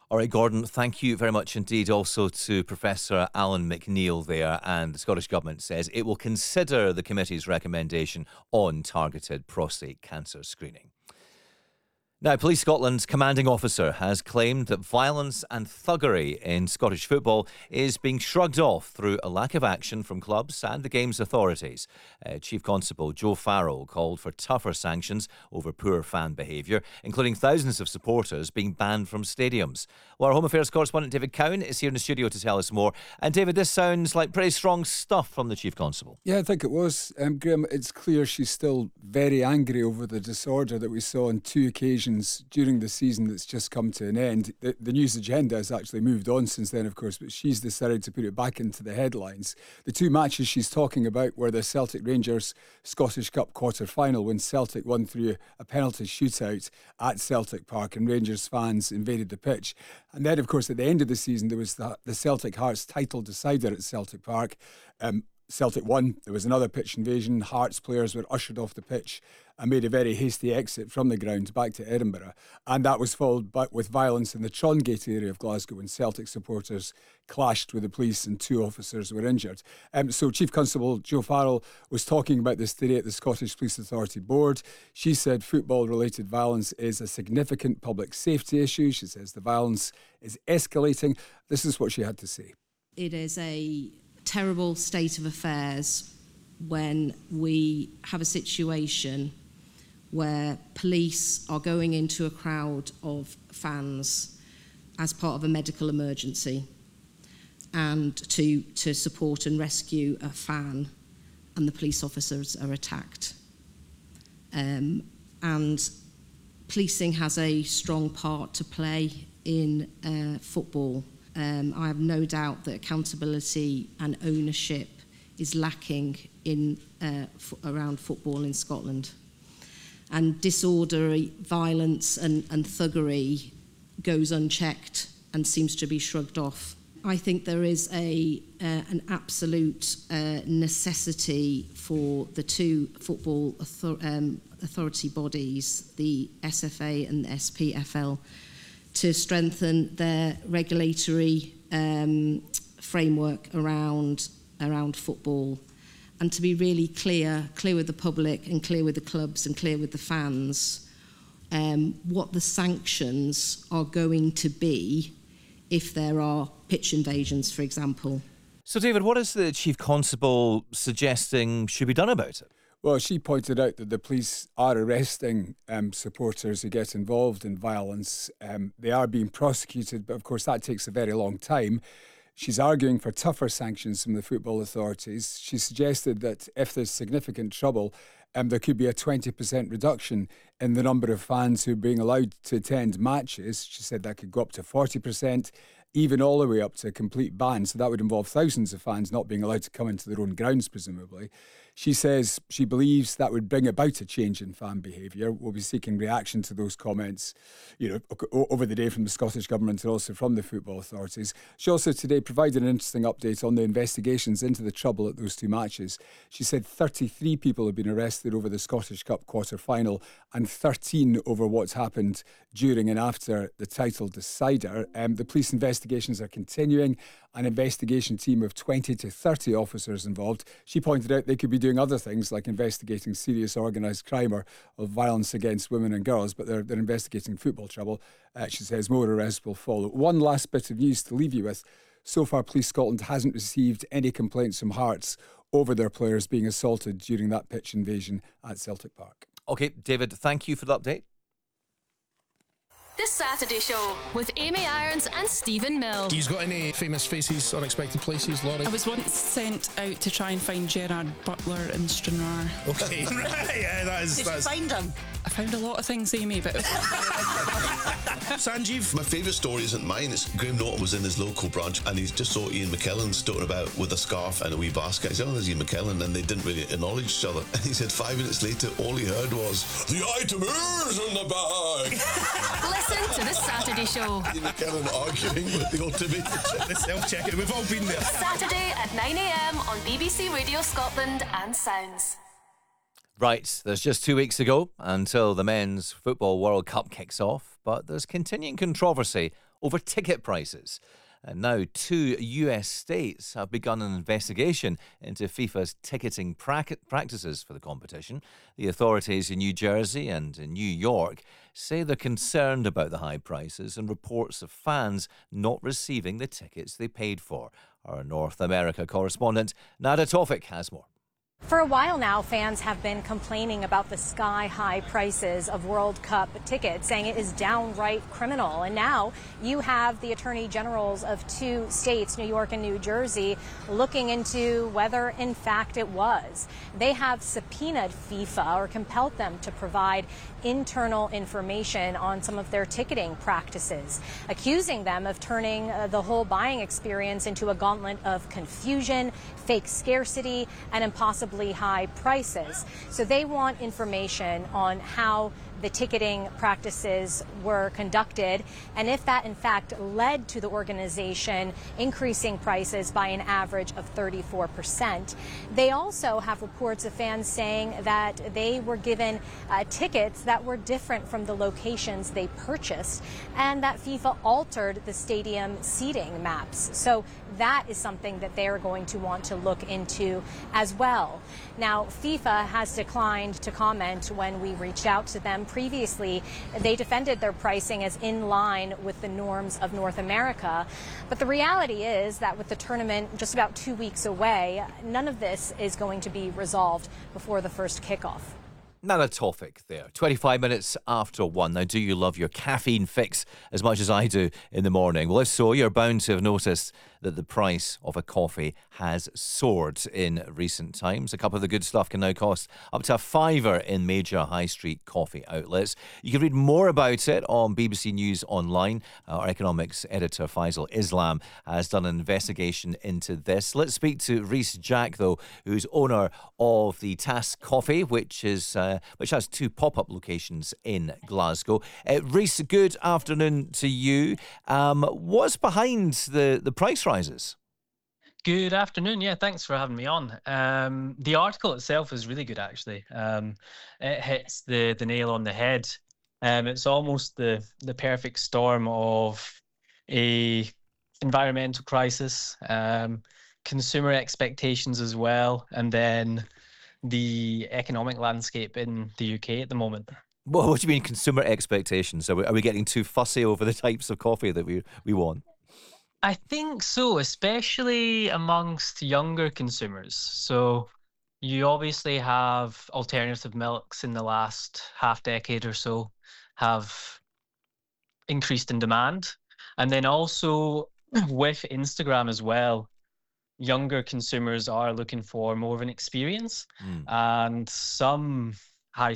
All right, Gordon, thank you very much indeed also to Professor Alan McNeill there. And the Scottish Government says it will consider the committee's recommendation on targeted prostate cancer screening. Now, Police Scotland's commanding officer has claimed that violence and thuggery in Scottish football is being shrugged off through a lack of action from clubs and the game's authorities. Chief Constable Joe Farrell called for tougher sanctions over poor fan behaviour, including thousands of supporters being banned from stadiums. Well, our Home Affairs correspondent David Cowan is here in the studio to tell us more. And David, this sounds like pretty strong stuff from the Chief Constable. Yeah, I think it was. Graham, it's clear she's still very angry over the disorder that we saw on two occasions during the season that's just come to an end. The news agenda has actually moved on since then, of course, but she's decided to put it back into the headlines. The two matches she's talking about were the Celtic Rangers Scottish Cup quarter-final, when Celtic won through a penalty shootout at Celtic Park and Rangers fans invaded the pitch. And then, of course, at the end of the season, there was the Celtic Hearts title decider at Celtic Park. Celtic won. There was another pitch invasion. Hearts players were ushered off the pitch and made a very hasty exit from the ground back to Edinburgh. And that was followed with violence in the Trongate area of Glasgow when Celtic supporters clashed with the police and two officers were injured. So Chief Constable Joe Farrell was talking about this today at the Scottish Police Authority Board. She said football-related violence is a significant public safety issue. She says the violence is escalating. This is what she had to say. It is a terrible state of affairs when we have a situation where police are going into a crowd of fans as part of a medical emergency and to support and rescue a fan, and the police officers are attacked. And policing has a strong part to play in football. I have no doubt that accountability and ownership is lacking in around football in Scotland. And disorder, violence and thuggery goes unchecked and seems to be shrugged off. I think there is an absolute necessity for the two football authority bodies, the SFA and the SPFL, to strengthen their regulatory framework around football, and to be really clear with the public and clear with the clubs and clear with the fans what the sanctions are going to be if there are pitch invasions, for example. So, David, what is the Chief Constable suggesting should be done about it? Well, she pointed out that the police are arresting supporters who get involved in violence. They are being prosecuted, but of course that takes a very long time. She's arguing for tougher sanctions from the football authorities. She suggested that if there's significant trouble, there could be a 20% reduction in the number of fans who are being allowed to attend matches. She said that could go up to 40%, even all the way up to a complete ban. So that would involve thousands of fans not being allowed to come into their own grounds, presumably. She says she believes that would bring about a change in fan behaviour. We'll be seeking reaction to those comments, over the day from the Scottish Government and also from the football authorities. She also today provided an interesting update on the investigations into the trouble at those two matches. She said 33 people have been arrested over the Scottish Cup quarter-final and 13 over what's happened during and after the title decider. The police investigations are continuing. An investigation team of 20 to 30 officers involved. She pointed out they could be doing other things like investigating serious organised crime or violence against women and girls, but they're investigating football trouble. She says more arrests will follow. One last bit of news to leave you with. So far, Police Scotland hasn't received any complaints from Hearts over their players being assaulted during that pitch invasion at Celtic Park. OK, David, thank you for the update. The Saturday Show with Amy Irons and Stephen Mills. You've got any famous faces, unexpected places, Laurie? I was once sent out to try and find Gerard Butler in Stranraer. Okay, right, yeah, that is... Did you find him? I found a lot of things, Amy, but... Sanjeev? My favourite story isn't mine. It's Graham Norton was in his local branch and he just saw Ian McKellen stoking about with a scarf and a wee basket. He said, oh, there's Ian McKellen, and they didn't really acknowledge each other. And he said 5 minutes later, all he heard was, the item is in the bag. Listen to The Saturday Show. Ian McKellen arguing with the automated The self-checking, we've all been there. Saturday at 9 a.m. on BBC Radio Scotland and Sounds. Right, there's just 2 weeks to go until the Men's Football World Cup kicks off, but there's continuing controversy over ticket prices. And now 2 US states have begun an investigation into FIFA's ticketing practices for the competition. The authorities in New Jersey and in New York say they're concerned about the high prices and reports of fans not receiving the tickets they paid for. Our North America correspondent Nada Tawfik has more. For a while now, fans have been complaining about the sky-high prices of World Cup tickets, saying it is downright criminal. And now you have the attorney generals of 2 states, New York and New Jersey, looking into whether, in fact, it was. They have subpoenaed FIFA or compelled them to provide internal information on some of their ticketing practices, accusing them of turning the whole buying experience into a gauntlet of confusion, fake scarcity, and impossibly high prices. So they want information on how the ticketing practices were conducted and if that in fact led to the organization increasing prices by an average of 34%. They also have reports of fans saying that they were given tickets that were different from the locations they purchased and that FIFA altered the stadium seating maps. So that is something that they are going to want to look into as well. Now, FIFA has declined to comment when we reached out to them. Previously, they defended their pricing as in line with the norms of North America. But the reality is that with the tournament just about 2 weeks away, none of this is going to be resolved before the first kickoff. Nada Tawfik there, 25 minutes after 1. Now, do you love your caffeine fix as much as I do in the morning? Well, if so, you're bound to have noticed that the price of a coffee has soared in recent times. A cup of the good stuff can now cost up to £5 in major high street coffee outlets. You can read more about it on BBC News Online. Our economics editor Faisal Islam has done an investigation into this. Let's speak to Rhys Jack, though, who's owner of the Task Coffee, which has 2 pop-up locations in Glasgow. Rhys, good afternoon to you. What's behind the price rises? Good afternoon. Yeah, thanks for having me on. The article itself is really good, actually. It hits the nail on the head. It's almost the perfect storm of a environmental crisis, consumer expectations as well, and then the economic landscape in the UK at the moment. Well, what do you mean consumer expectations? Are we getting too fussy over the types of coffee that we want? I think so, especially amongst younger consumers. So you obviously have alternative milks in the last half decade or so have increased in demand. And then also with Instagram as well, younger consumers are looking for more of an experience. And some high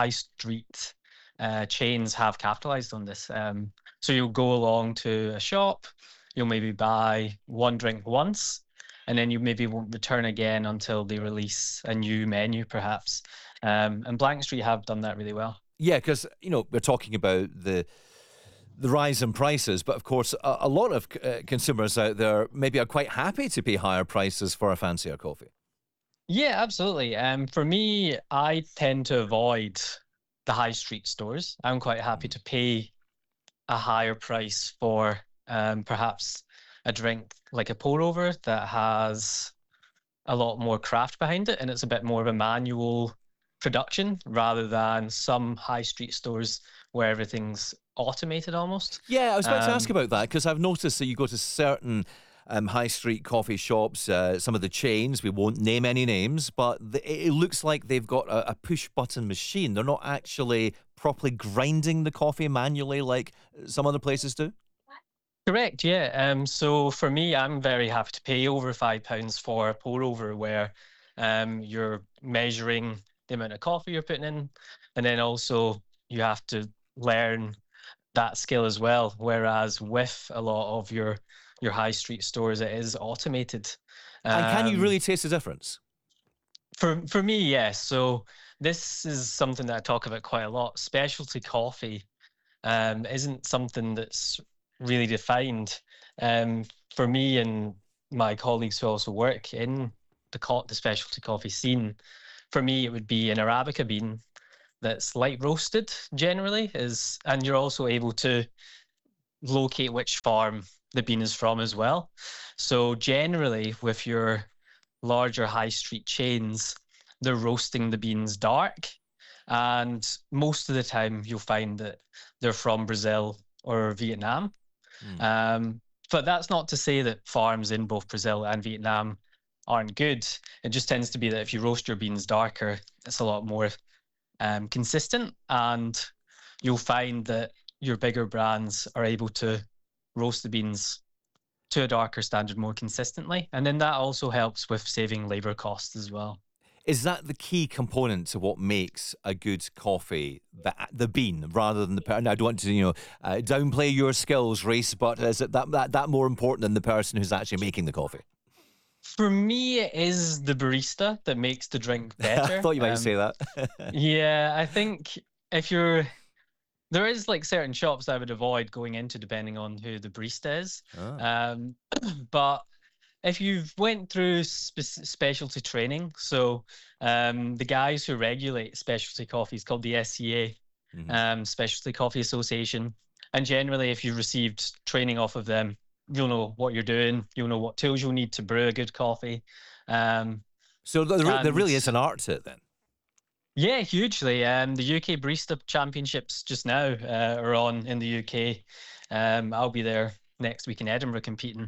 street chains have capitalized on this. So you'll go along to a shop, you'll maybe buy one drink once, and then you maybe won't return again until they release a new menu, perhaps. And Blank Street have done that really well. Yeah, because, we're talking about the rise in prices, but of course, a lot of consumers out there maybe are quite happy to pay higher prices for a fancier coffee. Yeah, absolutely. For me, I tend to avoid the high street stores. I'm quite happy to pay a higher price for perhaps a drink like a pour over that has a lot more craft behind it and it's a bit more of a manual production rather than some high street stores where everything's automated almost. Yeah, I was about to ask about that because I've noticed that you go to certain high street coffee shops, some of the chains, we won't name any names, but it looks like they've got a push button machine. They're not actually properly grinding the coffee manually like some other places do. Correct, yeah. So for me, I'm very happy to pay over £5 for a pour over where you're measuring the amount of coffee you're putting in, and then also you have to learn that skill as well. Whereas with a lot of your high street stores, it is automated. And can you really taste the difference? For me, yes. So this is something that I talk about quite a lot. Specialty coffee isn't something that's really defined. For me and my colleagues who also work in the specialty coffee scene, for me it would be an Arabica bean that's light roasted generally, and you're also able to locate which farm the bean is from as well. So generally, with your larger high street chains, they're roasting the beans dark. And most of the time, you'll find that they're from Brazil or Vietnam. But that's not to say that farms in both Brazil and Vietnam aren't good. It just tends to be that if you roast your beans darker, it's a lot more consistent, and you'll find that your bigger brands are able to roast the beans to a darker standard more consistently. And then that also helps with saving labour costs as well. Is that the key component to what makes a good coffee, the bean, rather than the person? I don't want to, downplay your skills, Rhys, but is it that more important than the person who's actually making the coffee? For me, it is the barista that makes the drink better. I thought you might say that. Yeah, I think there is like certain shops I would avoid going into depending on who the barista is. But if you've went through specialty training, so the guys who regulate specialty coffee is called the SCA, Specialty Coffee Association. And generally, if you've received training off of them, you'll know what you're doing. You'll know what tools you'll need to brew a good coffee. So there really is an art to it then? Yeah, hugely. The UK Barista Championships just now are on in the UK. I'll be there next week in Edinburgh competing.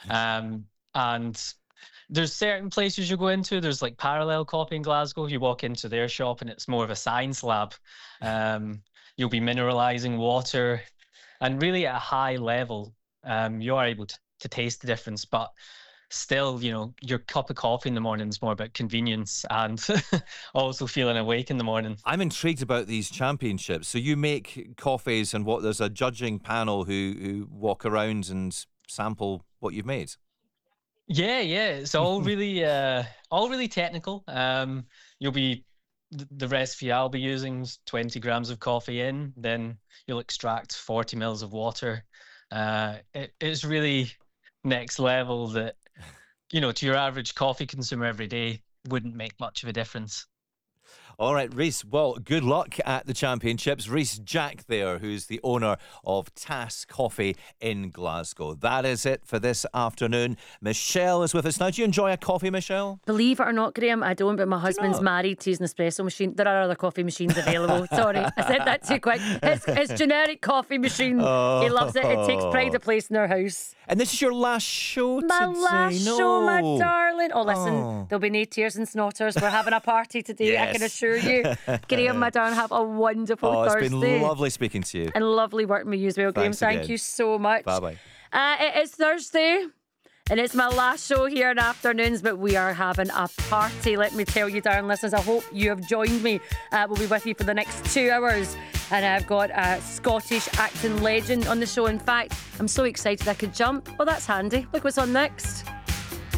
And there's certain places you go into. There's like Parallel Coffee in Glasgow. You walk into their shop and it's more of a science lab. You'll be mineralizing water, and really at a high level, you are able to taste the difference. But still, your cup of coffee in the morning is more about convenience and also feeling awake in the morning. I'm intrigued about these championships. So you make coffees, and there's a judging panel who walk around and sample what you've made. Yeah, it's all really technical. You'll be the recipe I'll be using is 20 grams of coffee in, then you'll extract 40 mils of water. It's really next level that, to your average coffee consumer every day wouldn't make much of a difference. All right, Rhys, well, good luck at the championships. Rhys Jack there, who's the owner of Tass Coffee in Glasgow. That is it for this afternoon. Michelle is with us now. Do you enjoy a coffee, Michelle? Believe it or not, Graham, I don't, but my husband's married to use an espresso machine. There are other coffee machines available. Sorry, I said that too quick. It's generic coffee machine. He loves it. It takes pride of place in our house. And this is your last show today? My last show, my darling. Oh, listen, there'll be no tears and snotters. We're having a party today, yes. I can assure you. Graham, my darling, have a wonderful Thursday. It's been lovely speaking to you. And lovely working with you as well, Graham. Thank you so much. Bye-bye. It is Thursday. And it's my last show here in Afternoons, but we are having a party. Let me tell you, darling listeners, I hope you have joined me. We'll be with you for the next 2 hours. And I've got a Scottish acting legend on the show. In fact, I'm so excited I could jump. Well, that's handy. Look what's on next.